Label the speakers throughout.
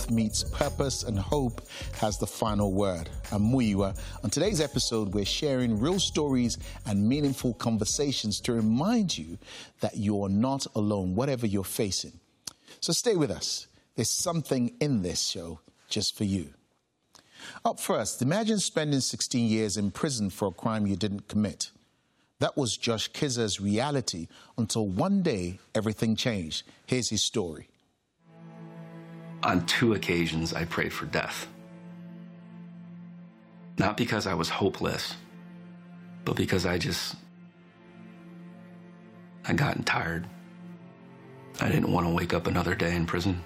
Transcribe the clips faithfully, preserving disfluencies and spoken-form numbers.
Speaker 1: faith meets purpose, and hope has the final word. I'm Muyiwa. On today's episode, we're sharing real stories and meaningful conversations to remind you that you're not alone, whatever you're facing. So stay with us. There's something in this show just for you. Up first, imagine spending sixteen years in prison for a crime you didn't commit. That was Josh Kizza's reality until one day everything changed. Here's his story.
Speaker 2: On two occasions, I prayed for death. Not because I was hopeless, but because I just, I gotten tired. I didn't want to wake up another day in prison.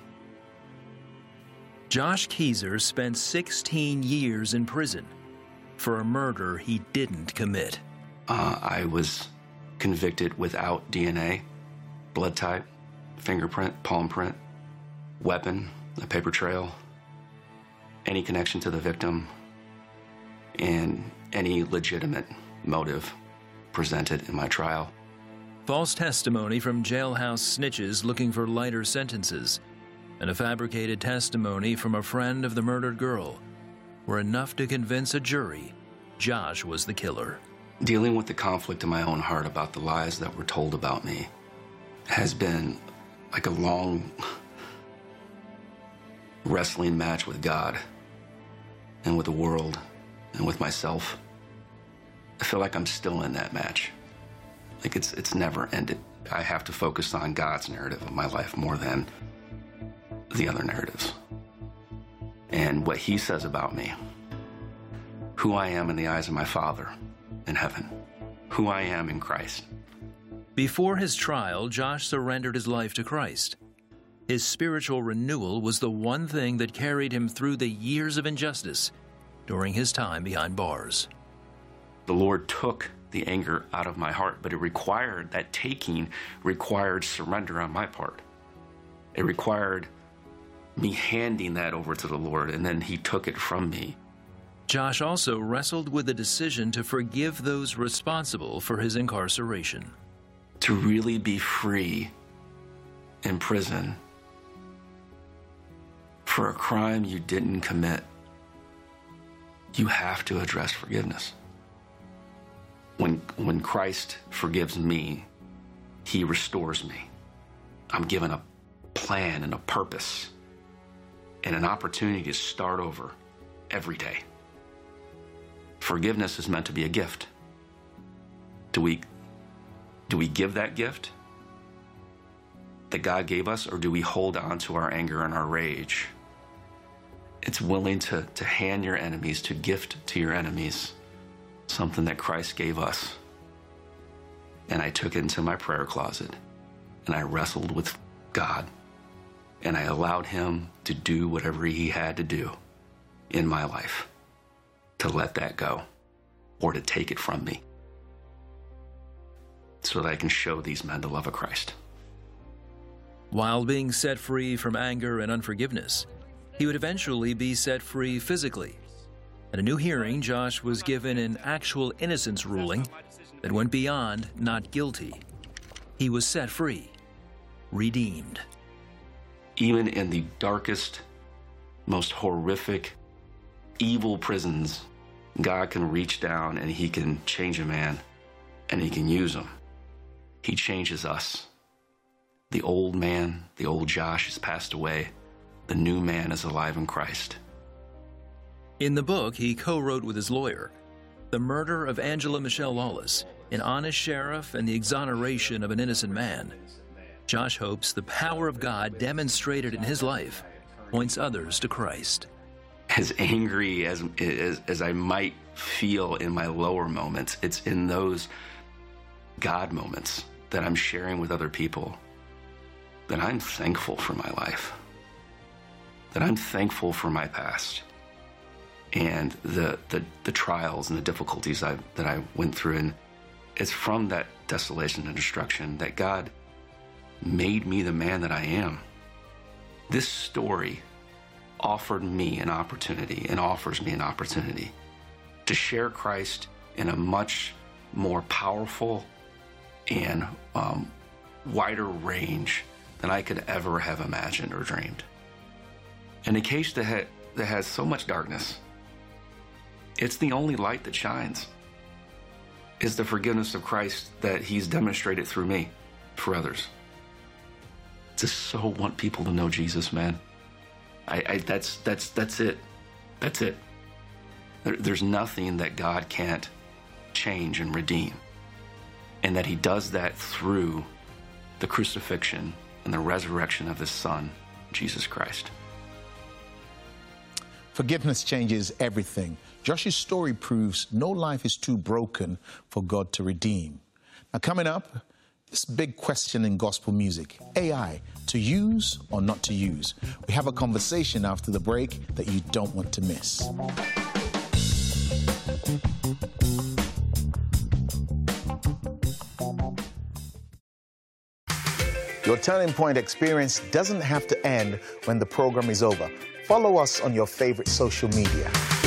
Speaker 3: Josh Kizza spent sixteen years in prison for a murder he didn't commit.
Speaker 2: Uh, I was convicted without D N A, blood type, fingerprint, palm print, weapon, a paper trail, any connection to the victim, and any legitimate motive presented in my trial.
Speaker 3: False testimony from jailhouse snitches looking for lighter sentences, and a fabricated testimony from a friend of the murdered girl were enough to convince a jury Josh was the killer.
Speaker 2: Dealing with the conflict in my own heart about the lies that were told about me has been like a long wrestling match with God and with the world and with myself. I feel like I'm still in that match. Like it's it's never ended. I have to focus on God's narrative of my life more than the other narratives. And what he says about me, who I am in the eyes of my Father in heaven, who I am in Christ.
Speaker 3: Before his trial, Josh surrendered his life to Christ. His spiritual renewal was the one thing that carried him through the years of injustice during his time behind bars.
Speaker 2: The Lord took the anger out of my heart, but it required, that taking required surrender on my part. It required me handing that over to the Lord, and then he took it from me.
Speaker 3: Josh also wrestled with the decision to forgive those responsible for his incarceration.
Speaker 2: To really be free in prison for a crime you didn't commit, you have to address forgiveness. When, when Christ forgives me, he restores me. I'm given a plan and a purpose and an opportunity to start over every day. Forgiveness is meant to be a gift. Do we, do we give that gift that God gave us, or do we hold on to our anger and our rage? It's willing to, to hand your enemies, to gift to your enemies, something that Christ gave us. And I took it into my prayer closet, and I wrestled with God, and I allowed him to do whatever he had to do in my life to let that go or to take it from me so that I can show these men the love of Christ.
Speaker 3: While being set free from anger and unforgiveness, he would eventually be set free physically. At a new hearing, Josh was given an actual innocence ruling that went beyond not guilty. He was set free, redeemed.
Speaker 2: Even in the darkest, most horrific, evil prisons, God can reach down and he can change a man and he can use him. He changes us. The old man, the old Josh has passed away. The new man is alive in Christ.
Speaker 3: In the book he co-wrote with his lawyer, The Murder of Angela Michelle Lawless, An Honest Sheriff and the Exoneration of an Innocent Man, Josh hopes the power of God demonstrated in his life points others to Christ.
Speaker 2: As angry as, as, as I might feel in my lower moments, it's in those God moments that I'm sharing with other people that I'm thankful for my life, that I'm thankful for my past and the, the, the trials and the difficulties I, that I went through. And it's from that desolation and destruction that God made me the man that I am. This story offered me an opportunity and offers me an opportunity to share Christ in a much more powerful and um, wider range than I could ever have imagined or dreamed. In a cage that, ha- that has so much darkness, it's the only light that shines, is the forgiveness of Christ that he's demonstrated through me for others. Just so want people to know Jesus, man. I, I that's that's that's it. That's it. There, there's nothing that God can't change and redeem, and that he does that through the crucifixion and the resurrection of his Son, Jesus Christ.
Speaker 1: Forgiveness changes everything. Josh's story proves no life is too broken for God to redeem. Now, coming up, this big question in gospel music: A I, to use or not to use? We have a conversation after the break that you don't want to miss. Your Turning Point experience doesn't have to end when the program is over. Follow us on your favorite social media.